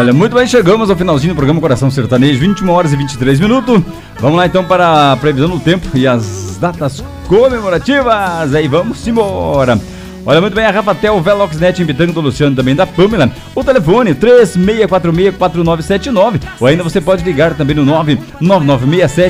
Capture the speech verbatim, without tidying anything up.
Olha, muito bem, chegamos ao finalzinho do programa Coração Sertanejo, vinte e uma horas e vinte e três minutos. Vamos lá então para a previsão do tempo e as datas comemorativas. Aí vamos embora. Olha, muito bem, a Rafatel Veloxnet em Pitanga do Luciano, também da Pamela. O telefone três seis quatro seis quatro nove sete nove. Ou ainda você pode ligar também no nove nove nove seis sete